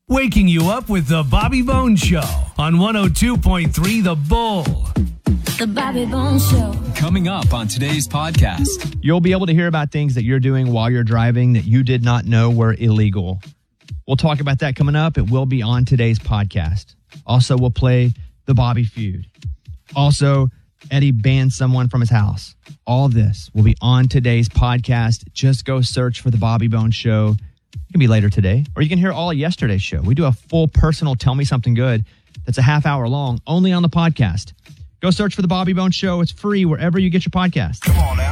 Waking you up with the Bobby Bones Show on 102.3 The Bull. The Bobby Bones Show. Coming up on today's podcast. You'll be able to hear about things that you're doing while you're driving that you did not know were illegal. We'll talk about that coming up. It will be on today's podcast. Also, we'll play the Bobby Feud. Also, Eddie banned someone from his house. All this will be on today's podcast. Just go search for the Bobby Bones Show. It can be later today, or you can hear all of yesterday's show. We do a full personal Tell Me Something Good that's a half hour long, only on the podcast. Go search for the Bobby Bones Show. It's free wherever you get your podcast. Come on now.